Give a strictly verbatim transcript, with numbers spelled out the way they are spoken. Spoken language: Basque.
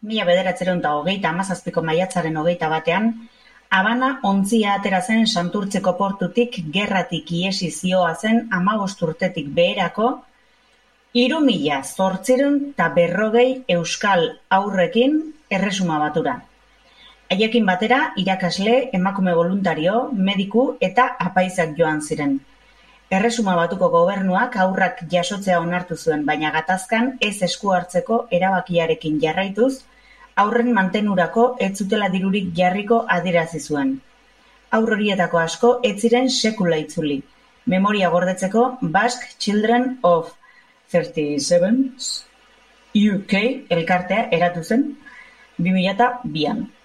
mila bederatziehun eta hogeita hamazazpiko maiatzaren hogeita batean, Habana ontzia atera zen Santurtziko portutik gerratik ihesi zihoazen hamabost urtetik beherako hiru mila zortziehun eta berrogei euskal haurrekin Erresuma Batura. Haiekin batera irakasle, emakume boluntario, mediku eta apaizak joan ziren. Erresuma Batuko gobernuak haurrak jasotzea onartu zuen, baina gatazkan ez esku hartzeko erabakiarekin jarraituz, haurren mantenurako ez zutela dirurik jarriko adierazi zuen. Haur horietako asko ez ziren sekula itzuli. Memoria gordetzeko Basque Children of thirty-seven U K elkartea eratu zen bi mila bian.